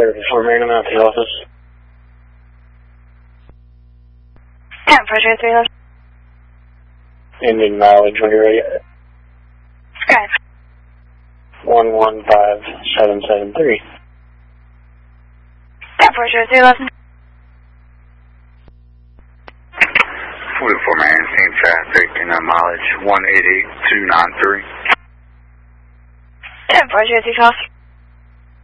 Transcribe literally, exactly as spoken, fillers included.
thirty-four man, I'm at the office. ten four zero three left. Ending mileage when you're ready. Sky. one one five seven seven three. ten four zero three left. forty-four man, same traffic, and uh, mileage one eight eight two nine three. ten four zero three twelve.